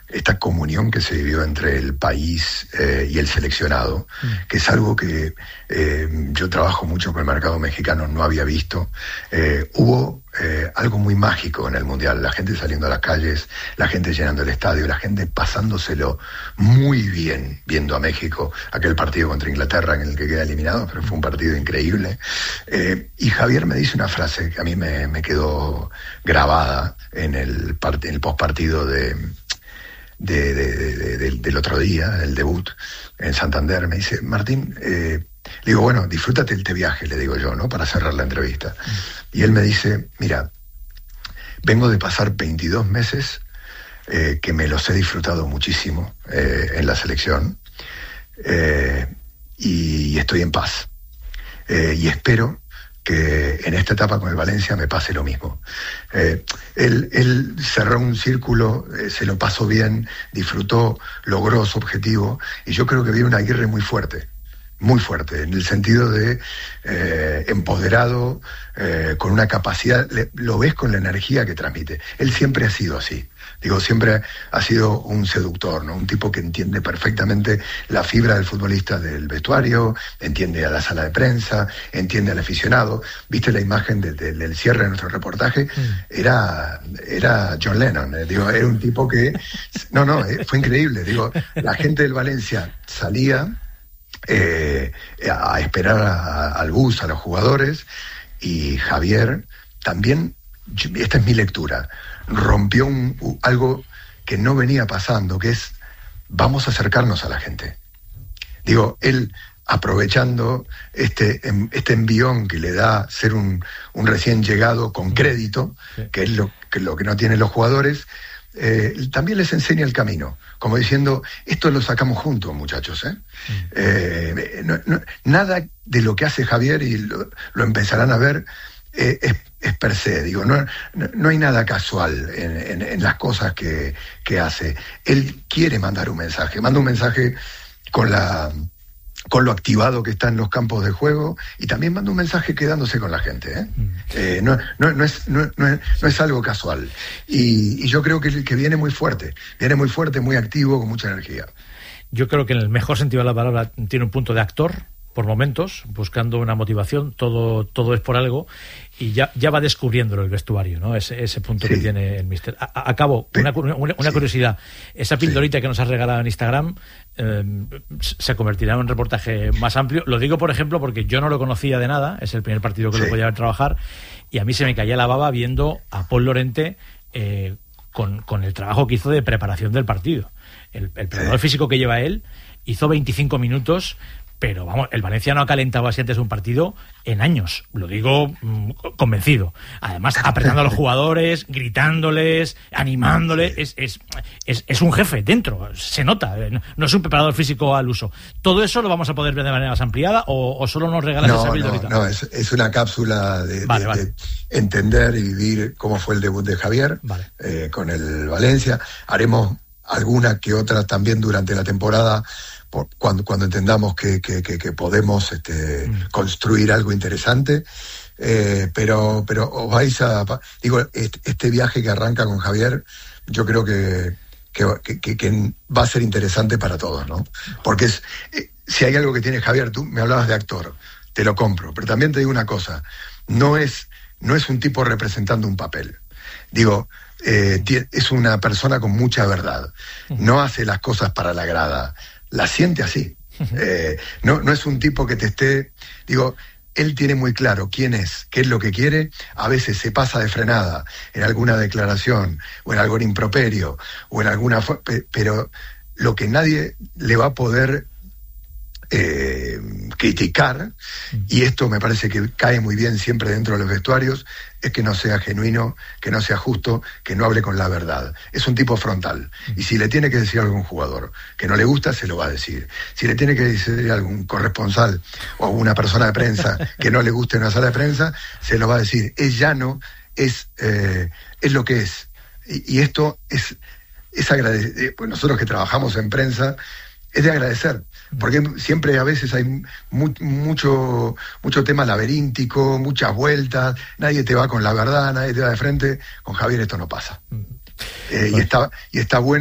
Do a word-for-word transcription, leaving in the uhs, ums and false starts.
esta comunión que se vivió entre el país eh, y el seleccionado, mm. que es algo que eh, yo trabajo mucho con el mercado mexicano, no había visto. Eh, hubo eh, algo muy mágico en el Mundial, la gente saliendo a las calles, la gente llenando el estadio, la gente pasándoselo muy bien viendo a México, aquel partido contra Inglaterra en el que queda eliminado, pero fue un partido increíble. Eh, y Javier me dice una frase que a mí me, me quedó grabada en el, part- en el postpartido de... De, de, de, de, del otro día, el debut en Santander. Me dice, Martín, eh, le digo, bueno, disfrútate este viaje, le digo yo, ¿no? Para cerrar la entrevista. Y él me dice, mira, vengo de pasar veintidós meses eh, que me los he disfrutado muchísimo eh, en la selección eh, y estoy en paz. Eh, y espero que en esta etapa con el Valencia me pase lo mismo. Eh, él, él cerró un círculo, eh, se lo pasó bien, disfrutó, logró su objetivo, y yo creo que viene una Aguirre muy fuerte, muy fuerte, en el sentido de eh, empoderado, eh, con una capacidad, le, lo ves con la energía que transmite. Él siempre ha sido así. Digo, siempre ha sido un seductor, ¿no? Un tipo que entiende perfectamente la fibra del futbolista del vestuario, entiende a la sala de prensa, entiende al aficionado. ¿Viste la imagen de, de, del cierre de nuestro reportaje? Mm. Era, era John Lennon, eh. Digo, era un tipo que... No, no, eh, fue increíble. Digo, la gente del Valencia salía eh, a esperar a, al bus, a los jugadores, y Javier también, esta es mi lectura, rompió un, un, algo que no venía pasando, que es vamos a acercarnos a la gente. Digo, él aprovechando este, este envión que le da ser un, un recién llegado con crédito, sí. que es lo que, lo que no tienen los jugadores, eh, también les enseña el camino, como diciendo, esto lo sacamos juntos, muchachos, ¿eh? Mm. Eh, no, no, nada de lo que hace Javier, y lo, lo empezarán a ver, eh, es es per se, digo, no, no, no hay nada casual en, en, en las cosas que, que hace. Él quiere mandar un mensaje, manda un mensaje con la con lo activado que está en los campos de juego, y también manda un mensaje quedándose con la gente, ¿eh? Mm. Eh, no, no, no, es, no, no, es, no es algo casual. Y, y yo creo que, que viene muy fuerte, viene muy fuerte, muy activo, con mucha energía. Yo creo que en el mejor sentido de la palabra tiene un punto de actor, por momentos, buscando una motivación, todo todo es por algo, y ya ya va descubriéndolo el vestuario, ¿no? Ese, ese punto sí. que tiene el míster. A, a cabo, una, una, una sí. curiosidad, esa pildorita sí. que nos has regalado en Instagram eh, se convertirá en un reportaje más amplio. Lo digo, por ejemplo, porque yo no lo conocía de nada, es el primer partido que sí. lo podía trabajar, y a mí se me caía la baba viendo a Pol Lorente eh, con, con el trabajo que hizo de preparación del partido. El, el preparador sí. físico que lleva él hizo veinticinco minutos. Pero vamos, el Valencia no ha calentado así antes de un partido en años, lo digo mmm, convencido. Además, apretando a los jugadores, gritándoles, animándoles, es, es, es, es un jefe dentro, se nota, no es un preparador físico al uso. ¿Todo eso lo vamos a poder ver de manera más ampliada o, o solo nos regalas no, esa pildorita? No, no, es, es una cápsula de, vale, de, vale. de entender y vivir cómo fue el debut de Javier vale. eh, con el Valencia. Haremos alguna que otra también durante la temporada, Cuando, cuando entendamos que, que, que, que podemos este, mm. construir algo interesante, eh, pero, pero os vais a... Digo, este, este viaje que arranca con Javier, yo creo que, que, que, que va a ser interesante para todos, ¿no? Porque es, eh, si hay algo que tiene Javier, tú me hablabas de actor, te lo compro, pero también te digo una cosa, no es, no es un tipo representando un papel. Digo, eh, es una persona con mucha verdad, no hace las cosas para la grada, la siente así. Eh, no, no es un tipo que te esté... Digo, él tiene muy claro quién es, qué es lo que quiere. A veces se pasa de frenada en alguna declaración, o en algún improperio, o en alguna... Pero lo que nadie le va a poder eh, criticar, y esto me parece que cae muy bien siempre dentro de los vestuarios, es que no sea genuino, que no sea justo, que no hable con la verdad. Es un tipo frontal. Y si le tiene que decir a algún jugador que no le gusta, se lo va a decir. Si le tiene que decir a algún corresponsal o a una persona de prensa que no le guste en una sala de prensa, se lo va a decir. Es llano, es, eh, es lo que es. Y, y esto es, es agradecer. Pues nosotros que trabajamos en prensa, es de agradecer, porque siempre a veces hay mu- mucho mucho tema laberíntico, muchas vueltas, nadie te va con la verdad, nadie te va de frente. Con Javier esto no pasa. Eh, y está y está bueno.